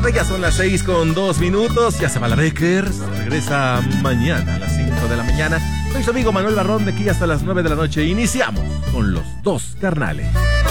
tarde, ya son las 6:02. Ya se va la Beckers. Regresa mañana a las 5 de la mañana. Soy su amigo Manuel Barrón, de aquí hasta las 9 de la noche. Iniciamos con los dos carnales.